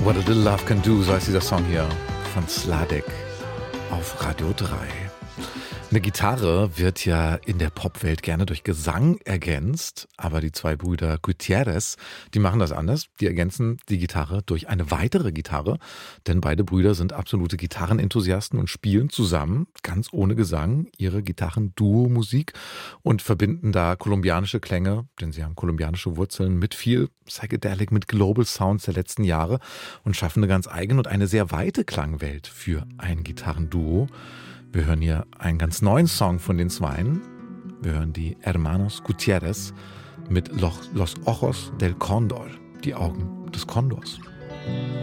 What a Little Love Can Do, so heißt dieser Song hier von Sladek auf Radio 3. Eine Gitarre wird ja in der Popwelt gerne durch Gesang ergänzt, aber die zwei Brüder Gutierrez, die machen das anders. Die ergänzen die Gitarre durch eine weitere Gitarre, denn beide Brüder sind absolute Gitarrenenthusiasten und spielen zusammen, ganz ohne Gesang, ihre Gitarren-Duo-Musik und verbinden da kolumbianische Klänge, denn sie haben kolumbianische Wurzeln, mit viel Psychedelic, mit Global Sounds der letzten Jahre und schaffen eine ganz eigene und eine sehr weite Klangwelt für ein Gitarrenduo. Wir hören hier einen ganz neuen Song von den Zweien. Wir hören die Hermanos Gutierrez mit Los Ojos del Cóndor, die Augen des Kondors.